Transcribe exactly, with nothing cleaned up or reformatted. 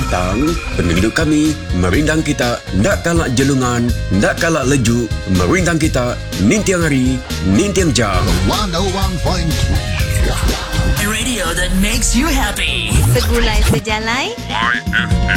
Bintang, penduduk kami, merindang kita, nak kalak jelungan, nak kalak leju, merindang kita, nintiang hari, nintiang jam. one oh one point three Radio that makes you happy. Segulai sejalai Y F M.